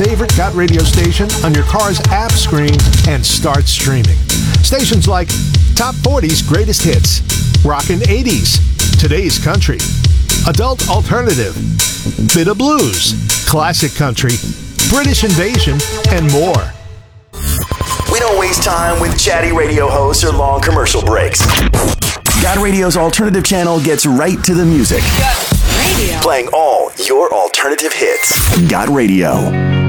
favorite Got Radio station on your car's app screen and start streaming. Stations like Top 40's Greatest Hits, Rockin' 80s, Today's Country, Adult Alternative, Bit of Blues, Classic Country, British Invasion, and more. We don't waste time with chatty radio hosts or long commercial breaks. Got Radio's alternative channel gets right to the music. Got Radio. Playing all your alternative hits. Got Radio.